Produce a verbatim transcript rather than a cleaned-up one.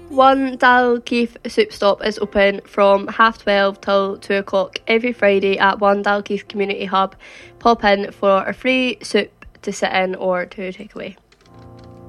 One Dalkeith Soup Stop is open from half twelve till two o'clock every Friday at One Dalkeith Community Hub. Pop in for a free soup to sit in or to take away.